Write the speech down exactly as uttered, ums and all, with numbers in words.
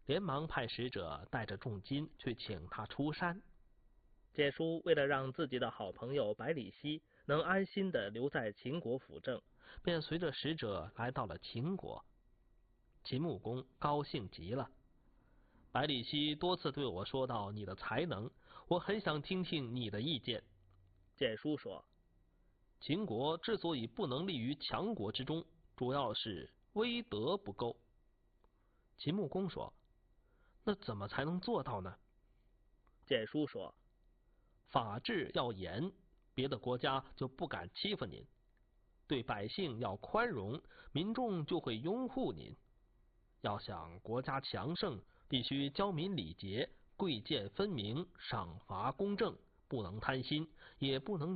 连忙派使者带着重金去请他出山。 简叔为了让自己的好朋友百里奚能安心地留在秦国辅政， 便随着使者来到了秦国。秦穆公高兴极了。百里奚多次对我说到你的才能，我很想听听你的意见。 简叔说， 秦国之所以不能立于强国之中，主要是威德不够。秦穆公说，那怎么才能做到呢？ 简叔说， 法治要严，别的国家就不敢欺负您；对百姓要宽容，民众就会拥护您。要想国家强盛，必须教民礼节，贵贱分明，赏罚公正，不能贪心，也不能